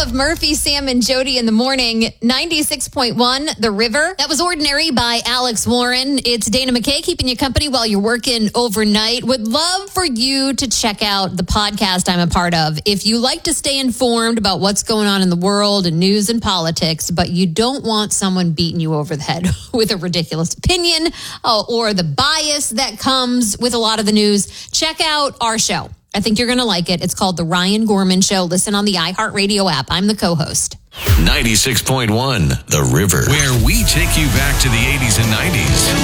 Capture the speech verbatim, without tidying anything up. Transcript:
of Murphy, Sam, and Jody in the morning. ninety-six point one, The River. That was Ordinary by Alex Warren. It's Dana McKay keeping you company while you're working overnight. Would love for you to check out the podcast I'm a part of. If you like to stay informed about what's going on in the world and news and politics, but you don't want someone beating you over the head with a ridiculous opinion uh, or the bias that comes with a lot of the news, check out our show. I think you're going to like it. It's called The Ryan Gorman Show. Listen on the iHeartRadio app. I'm the co-host. ninety-six point one, The River, where we take you back to the eighties and nineties.